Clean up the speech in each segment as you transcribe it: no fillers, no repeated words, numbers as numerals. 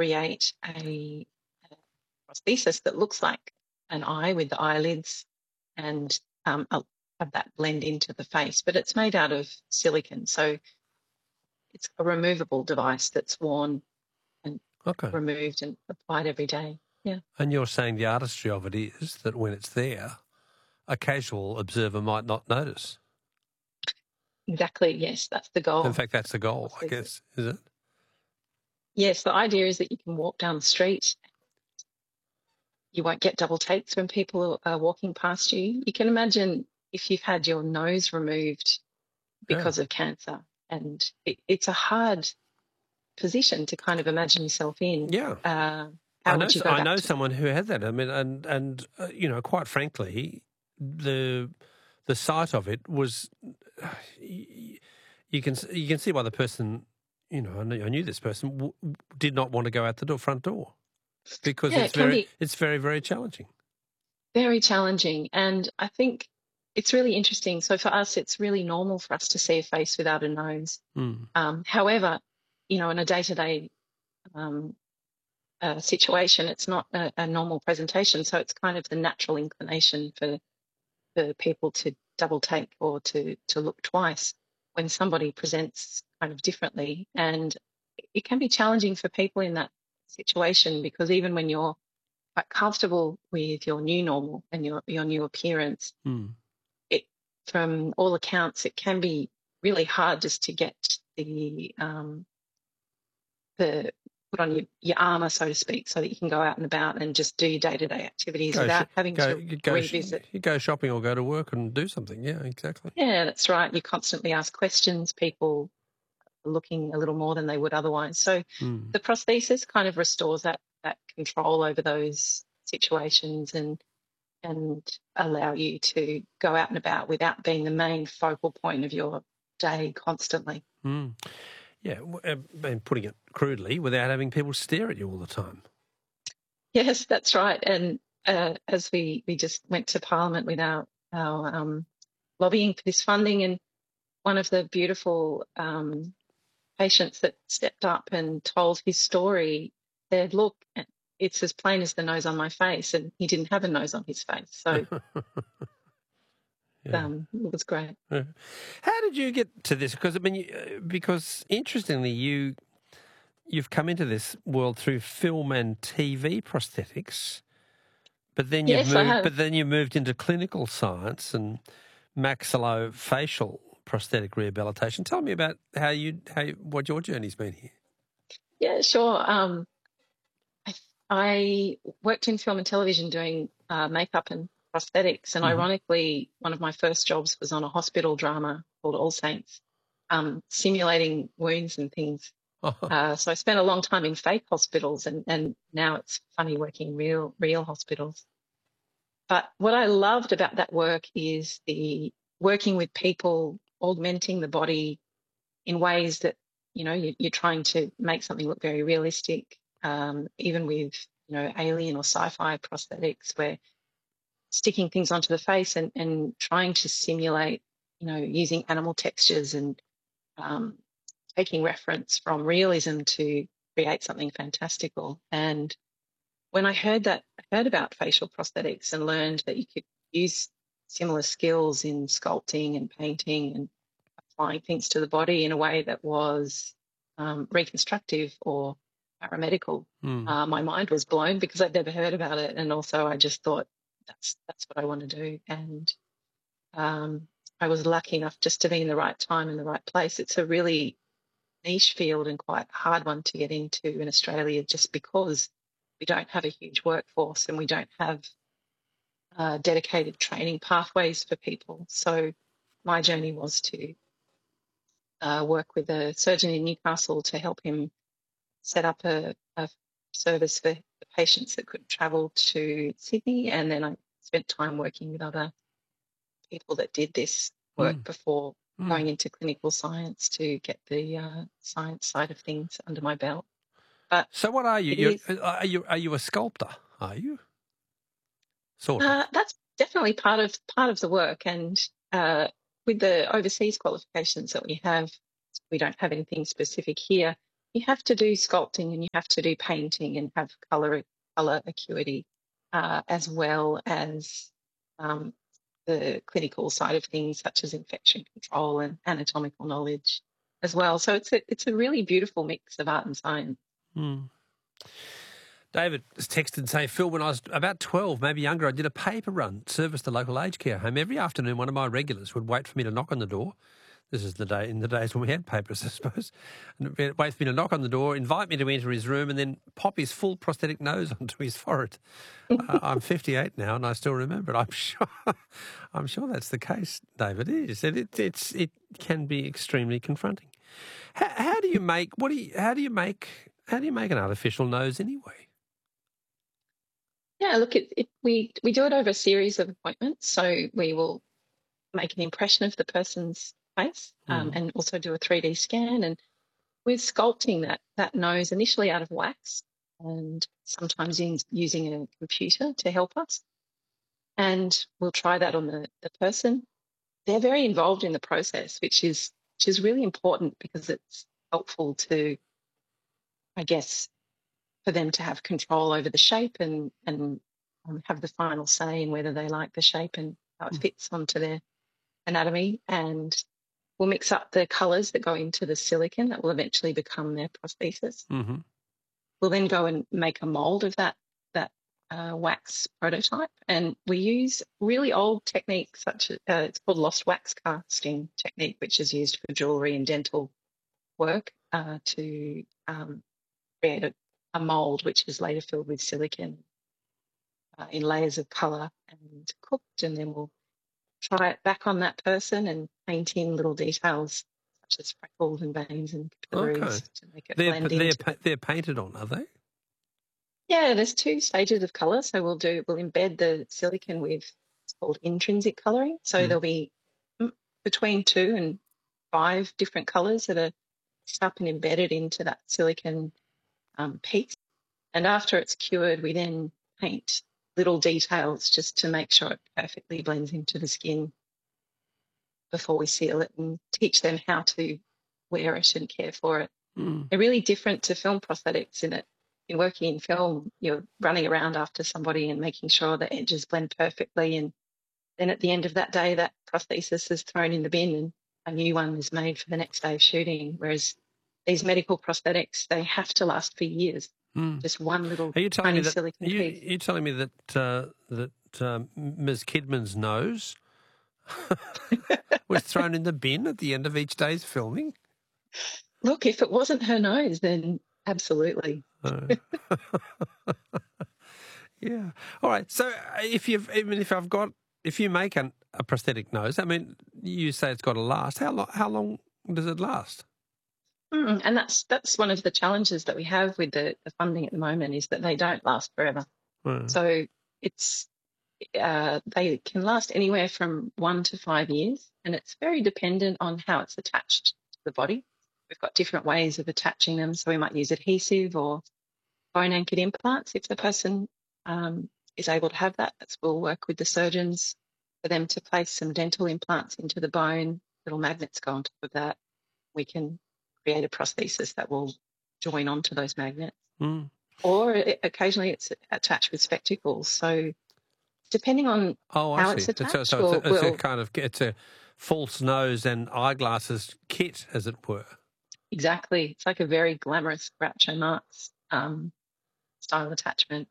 create a prosthesis that looks like an eye with the eyelids and have that blend into the face. But it's made out of silicon, so it's a removable device that's worn and removed and applied every day. Yeah. And you're saying the artistry of it is that when it's there, a casual observer might not notice. Exactly, yes, that's the goal. In fact, that's the goal, I guess, is it? Yes, the idea is that you can walk down the street. You won't get double takes when people are walking past you. You can imagine if you've had your nose removed because of cancer, and it's a hard position to kind of imagine yourself in. Yeah. I know someone who had that. I mean, and you know, quite frankly, the sight of it was you can see why the person, you know, I knew this person did not want to go out the front door because it's very, very challenging. Very challenging, and I think it's really interesting. So for us, it's really normal for us to see a face without a nose. However, you know, in a day-to-day situation, it's not a normal presentation. So it's kind of the natural inclination for people to double take or to look twice when somebody presents kind of differently. And it can be challenging for people in that situation because even when you're quite comfortable with your new normal and your new appearance, from all accounts, it can be really hard just to get the put on your armour, so to speak, so that you can go out and about and just do your day-to-day activities without having to revisit. You go shopping or go to work and do something. Yeah, exactly. Yeah, that's right. You constantly ask questions. People are looking a little more than they would otherwise. So the prosthesis kind of restores that control over those situations and allow you to go out and about without being the main focal point of your day constantly. Yeah, and putting it crudely, without having people stare at you all the time. Yes, that's right. And as we just went to Parliament with our lobbying for this funding, and one of the beautiful patients that stepped up and told his story said, "Look, it's as plain as the nose on my face," and he didn't have a nose on his face, so it was great. How did you get to this? Because I mean, because interestingly, you've come into this world through film and TV prosthetics, but then you moved into clinical science and maxillofacial prosthetic rehabilitation. Tell me about what your journey's been here. Yeah, sure. I worked in film and television doing makeup and prosthetics, and ironically, one of my first jobs was on a hospital drama called All Saints, simulating wounds and things. So I spent a long time in fake hospitals, and now it's funny working in real hospitals. But what I loved about that work is the working with people, augmenting the body in ways that, you know, you're trying to make something look very realistic, even with, you know, alien or sci-fi prosthetics where sticking things onto the face and trying to simulate, you know, using animal textures and taking reference from realism to create something fantastical. And when I heard about facial prosthetics and learned that you could use similar skills in sculpting and painting and applying things to the body in a way that was reconstructive or paramedical, my mind was blown because I'd never heard about it. And also I just thought that's what I want to do. And I was lucky enough just to be in the right time in the right place. It's a really niche field and quite a hard one to get into in Australia just because we don't have a huge workforce and we don't have dedicated training pathways for people. So my journey was to work with a surgeon in Newcastle to help him set up a service for the patients that could travel to Sydney. And then I spent time working with other people that did this work before going into clinical science to get the science side of things under my belt. But so what are you? Are you a sculptor? Are you? Sort of. That's definitely part of the work. And with the overseas qualifications that we have, we don't have anything specific here. you have to do sculpting and you have to do painting and have color acuity, as well as um, the clinical side of things, such as infection control and anatomical knowledge as well. So it's a really beautiful mix of art and science. Mm. David has texted and say, Phil, when I was about 12, maybe younger, I did a paper run, serviced the local aged care home. Every afternoon, one of my regulars would wait for me to knock on the door. This is in the days when we had papers, I suppose. And wait for me to knock on the door, invite me to enter his room, and then pop his full prosthetic nose onto his forehead. I'm 58 now, and I still remember it. I'm sure that's the case, David. It is. It can be extremely confronting. How do you make an artificial nose anyway? Yeah, look, we do it over a series of appointments. So we will make an impression of the person's face, and also do a 3D scan. And we're sculpting that nose initially out of wax, and sometimes using a computer to help us. And we'll try that on the person. They're very involved in the process, which is really important because it's helpful to, I guess, for them to have control over the shape and have the final say in whether they like the shape and how it fits onto their anatomy. And we'll mix up the colours that go into the silicone that will eventually become their prosthesis. Mm-hmm. We'll then go and make a mould of that wax prototype, and we use really old techniques such as it's called lost wax casting technique, which is used for jewellery and dental work, to create a mould which is later filled with silicone in layers of colour and cooked, and then we'll try it back on that person and paint in little details such as freckles and veins and capillaries to make it blend in. They're painted on, are they? Yeah, there's two stages of colour. So we'll embed the silicone with, it's called intrinsic colouring. So there'll be between 2 and 5 different colours that are up and embedded into that silicone piece. And after it's cured, we then paint little details just to make sure it perfectly blends into the skin before we seal it, and teach them how to wear it and care for it. They're really different to film prosthetics in that in working in film, you're running around after somebody and making sure the edges blend perfectly. And then at the end of that day, that prosthesis is thrown in the bin and a new one is made for the next day of shooting. Whereas these medical prosthetics, they have to last for years. Just one little tiny silicone piece. Are you telling me that Ms. Kidman's nose was thrown in the bin at the end of each day's filming? Look, if it wasn't her nose, then absolutely. Yeah. All right. So if you make a prosthetic nose, I mean, you say it's got to last. How long does it last? And that's one of the challenges that we have with the funding at the moment, is that they don't last forever. So they can last anywhere from 1 to 5 years, and it's very dependent on how it's attached to the body. We've got different ways of attaching them. So we might use adhesive or bone anchored implants if the person is able to have that. We'll work with the surgeons for them to place some dental implants into the bone. Little magnets go on top of that. We can create a prosthesis that will join onto those magnets. Or occasionally it's attached with spectacles. So depending on how it's attached. So it's a false nose and eyeglasses kit, as it were. Exactly. It's like a very glamorous Groucho Marx style attachment.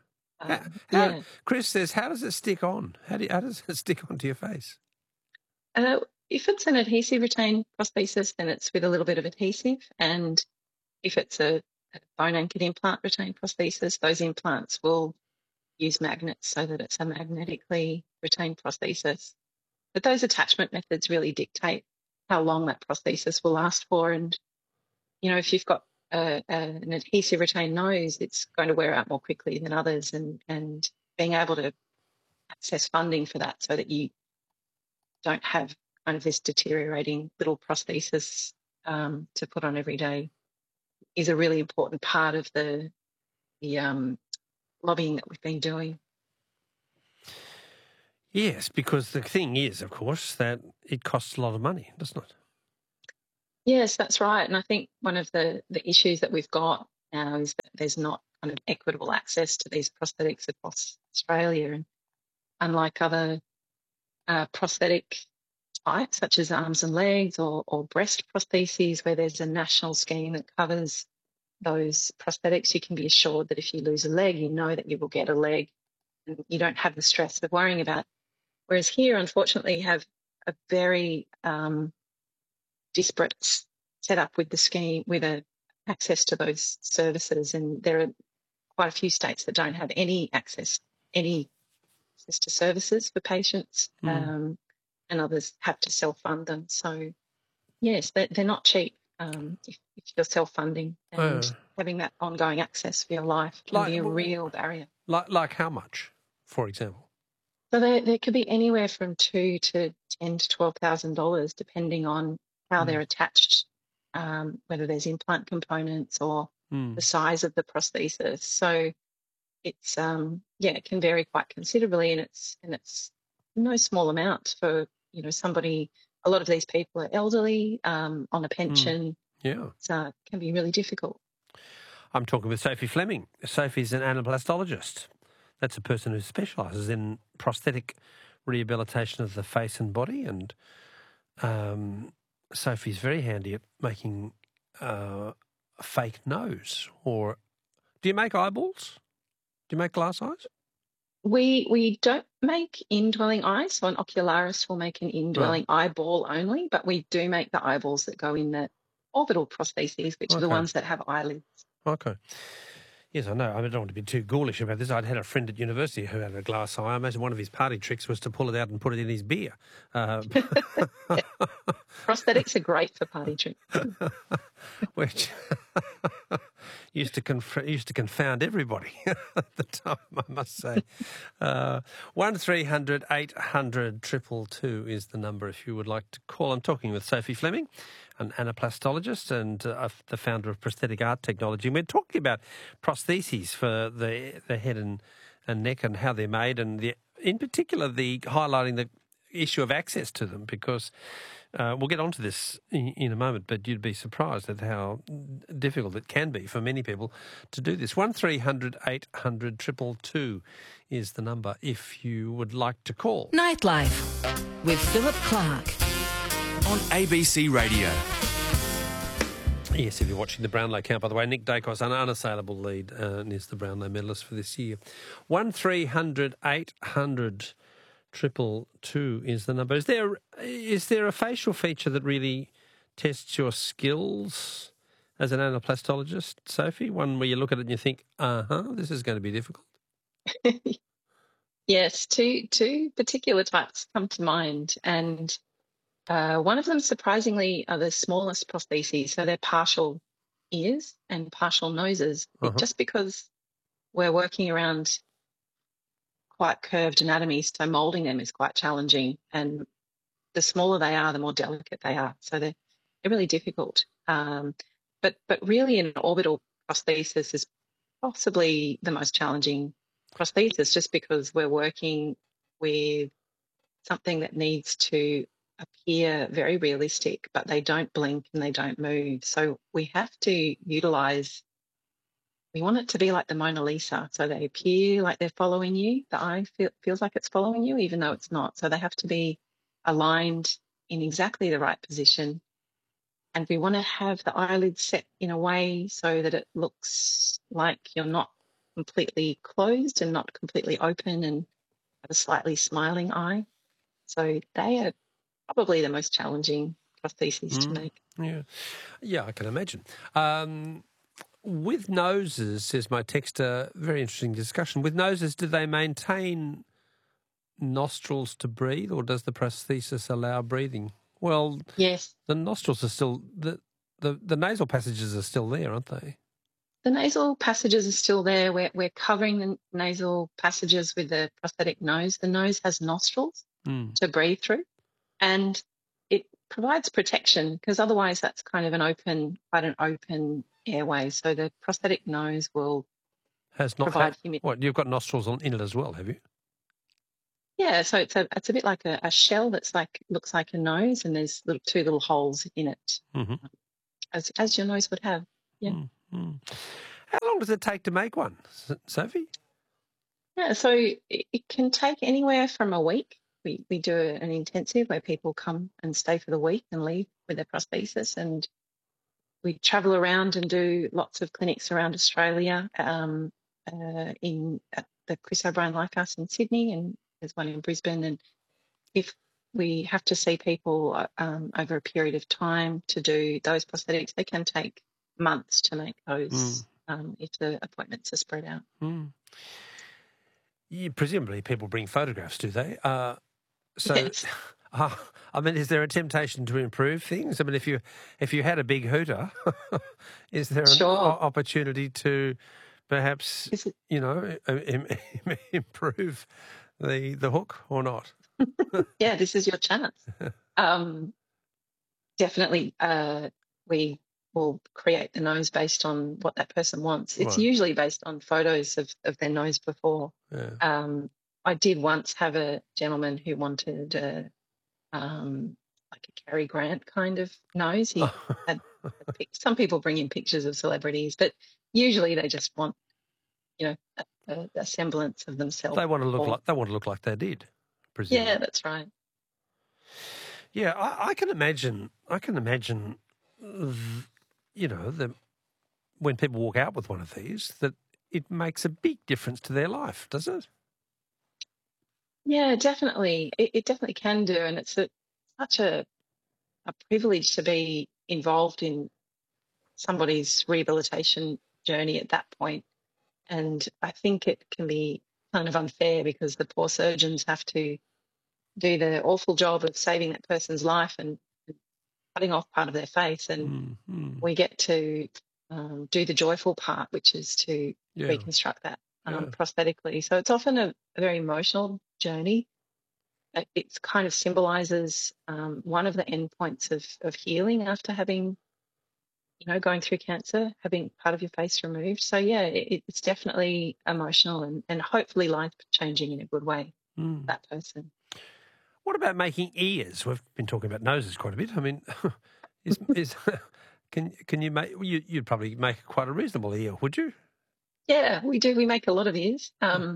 Chris says, how does it stick on? How does it stick onto your face? If it's an adhesive retained prosthesis, then it's with a little bit of adhesive. And if it's a bone anchored implant retained prosthesis, those implants will use magnets so that it's a magnetically retained prosthesis. But those attachment methods really dictate how long that prosthesis will last for. And, if you've got an adhesive retained nose, it's going to wear out more quickly than others. And being able to access funding for that so that you don't have kind of this deteriorating little prosthesis to put on every day is a really important part of the lobbying that we've been doing. Yes, because the thing is, of course, that it costs a lot of money, doesn't it? Yes, that's right. And I think one of the issues that we've got now is that there's not kind of equitable access to these prosthetics across Australia. And unlike other prosthetic types, such as arms and legs or breast prostheses, where there's a national scheme that covers those prosthetics, you can be assured that if you lose a leg, you know that you will get a leg and you don't have the stress of worrying about it. Whereas here, unfortunately, you have a very disparate setup with the scheme, with access to those services. And there are quite a few states that don't have any access to services for patients, and others have to self-fund them. So, yes, they're not cheap if you're self-funding, and having that ongoing access for your life can be a real barrier. Like how much, for example? So there could be anywhere from $2,000 to $10,000 to $12,000, depending on how they're attached, whether there's implant components or the size of the prosthesis. So it's it can vary quite considerably, and it's no small amount for somebody. A lot of these people are elderly, on a pension. Yeah, So it can be really difficult. I'm talking with Sophie Fleming. Sophie's an anaplastologist. That's a person who specialises in prosthetic rehabilitation of the face and body, and Sophie's very handy at making a fake nose. Or do you make eyeballs? Do you make glass eyes? We don't make indwelling eyes, so an ocularist will make an indwelling eyeball only, but we do make the eyeballs that go in the orbital prostheses, which are the ones that have eyelids. Okay. Yes, I know. I don't want to be too ghoulish about this. I'd had a friend at university who had a glass eye. I imagine one of his party tricks was to pull it out and put it in his beer. Prosthetics are great for party tricks. Which used to confound everybody at the time, I must say. 1300 800 222 is the number if you would like to call. I'm talking with Sophie Fleming, an anaplastologist and the founder of Prosthetic Art Technology. And we're talking about prostheses for the head and neck and how they're made, and in particular highlighting the issue of access to them, because we'll get onto this in a moment, but you'd be surprised at how difficult it can be for many people to do this. 1300 800 222 is the number if you would like to call. Nightlife with Philip Clark on ABC Radio. Yes, if you're watching the Brownlow count, by the way, Nick Dacos, an unassailable lead, and is the Brownlow medalist for this year. 1300 800 222 is the number. Is there a facial feature that really tests your skills as an anaplastologist, Sophie? One where you look at it and you think, this is going to be difficult? Yes, two particular types come to mind, and one of them, surprisingly, are the smallest prostheses. So they're partial ears and partial noses, just because we're working around quite curved anatomies, so moulding them is quite challenging. And the smaller they are, the more delicate they are. So they're really difficult. But really, an orbital prosthesis is possibly the most challenging prosthesis, just because we're working with something that needs to appear very realistic, but they don't blink and they don't move. So we have to utilize, we want it to be like the Mona Lisa. So they appear like they're following you. The eye feels like it's following you, even though it's not. So they have to be aligned in exactly the right position. And we want to have the eyelids set in a way so that it looks like you're not completely closed and not completely open, and have a slightly smiling eye. So they are probably the most challenging prostheses to make. Yeah, I can imagine. With noses, says my texter, very interesting discussion. With noses, do they maintain nostrils to breathe, or does the prosthesis allow breathing? Well, yes. The nostrils are still, the nasal passages are still there, aren't they? The nasal passages are still there. We're covering the nasal passages with the prosthetic nose. The nose has nostrils to breathe through, and it provides protection, because otherwise that's kind of quite an open airway. So the prosthetic nose will provide humidity. What, you've got nostrils in it as well, have you? Yeah, so it's a bit like a shell that's looks like a nose, and there's two little holes in it, Mm-hmm. as your nose would have. Yeah. Mm-hmm. How long does it take to make one, Sophie? Yeah, so it can take anywhere from a week. We do an intensive where people come and stay for the week and leave with their prosthesis, and we travel around and do lots of clinics around Australia. At the Chris O'Brien Lifehouse in Sydney, and there's one in Brisbane. And if we have to see people over a period of time to do those prosthetics, they can take months to make those if the appointments are spread out. Mm. Presumably people bring photographs, do they? So, Yes. I mean, is there a temptation to improve things? I mean, if you had a big hooter, is there an opportunity to perhaps, improve the hook or not? Yeah, this is your chance. Definitely, we will create the nose based on what that person wants. It's usually based on photos of their nose before. Yeah. I did once have a gentleman who wanted like a Cary Grant kind of nose. He had some people bring in pictures of celebrities, but usually they just want, a semblance of themselves. They want to look like they did, presumably. Yeah, that's right. Yeah, I can imagine. When people walk out with one of these, that it makes a big difference to their life, does it? Yeah, definitely. It definitely can do, and it's such a privilege to be involved in somebody's rehabilitation journey at that point. And I think it can be kind of unfair because the poor surgeons have to do the awful job of saving that person's life and cutting off part of their face, and we get to do the joyful part, which is to reconstruct that prosthetically. So it's often a very emotional journey. It kind of symbolises one of the endpoints of healing after having, going through cancer, having part of your face removed. So yeah, it's definitely emotional and hopefully life changing in a good way for that person. What about making ears? We've been talking about noses quite a bit. I mean, can you make? You'd probably make quite a reasonable ear, would you? Yeah, we do. We make a lot of ears.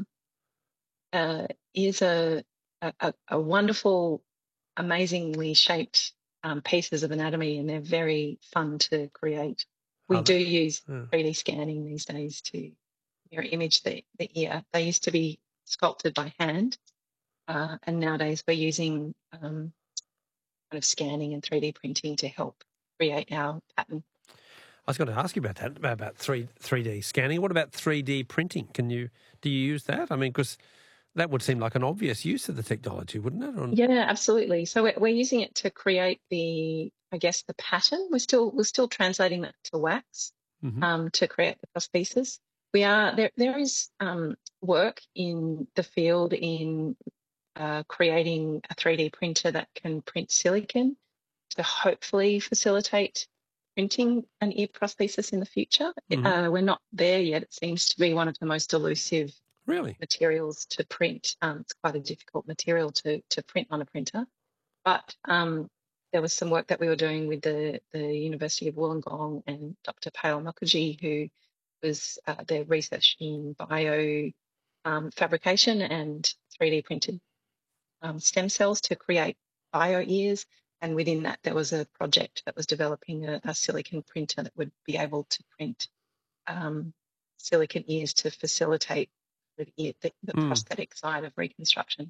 Ears are a wonderful, amazingly shaped pieces of anatomy, and they're very fun to create. We do use 3D scanning these days to mirror image the ear. They used to be sculpted by hand, and nowadays we're using kind of scanning and 3D printing to help create our pattern. I was going to ask you about that, about 3D scanning. What about 3D printing? Do you use that? I mean, because that would seem like an obvious use of the technology, wouldn't it? Yeah, absolutely. So we're using it to create the pattern. We're still translating that to wax to create the prosthesis. There is work in the field in creating a 3D printer that can print silicon to hopefully facilitate printing an ear prosthesis in the future. We're not there yet. It seems to be one of the most elusive materials to print. It's quite a difficult material to print on a printer. But there was some work that we were doing with the University of Wollongong and Dr. Payal Mukherjee, who was their research in bio fabrication and 3D printed stem cells to create bio ears. And within that, there was a project that was developing a silicon printer that would be able to print silicon ears to facilitate the prosthetic side of reconstruction.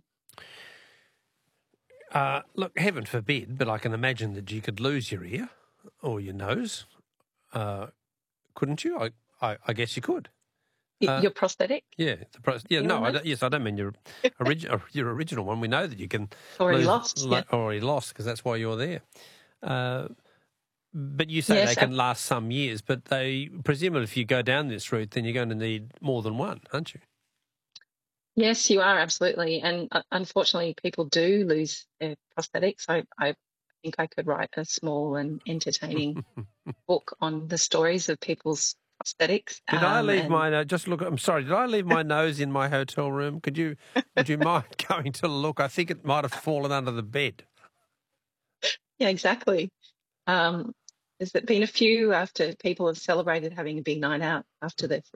Look, heaven forbid, but I can imagine that you could lose your ear or your nose, couldn't you? I guess you could. Your prosthetic? Yeah, yes, I don't mean your original one. We know that you can already lost because that's why you're there. But you say they can last some years, but they presumably if you go down this route, then you're going to need more than one, aren't you? Yes, you are, absolutely. And unfortunately, people do lose their prosthetics. I think I could write a small and entertaining book on the stories of people's prosthetics. Did I leave and my just look? I'm sorry. Did I leave my nose in my hotel room? Would you mind going to look? I think it might have fallen under the bed. Yeah, exactly. There's been a few after people have celebrated having a big night out after their